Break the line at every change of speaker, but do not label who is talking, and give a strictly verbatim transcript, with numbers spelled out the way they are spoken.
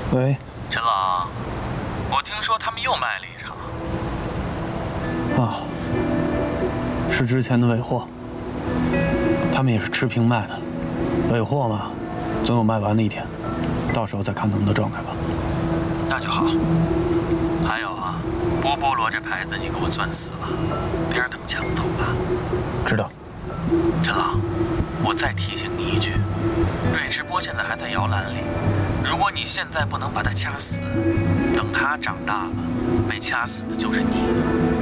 喂，
陈朗，我听说他们又卖了一场。
啊，是之前的尾货，他们也是持平卖的。尾货嘛，总有卖完的一天，到时候再看他们的状态吧。
那就好。还有啊，波波罗这牌子你给我攥死了，别让他们抢走了。
知道。
陈朗，我再提醒你一句，瑞直播现在还在摇篮里，如果你现在不能把他掐死，等他长大了，被掐死的就是你。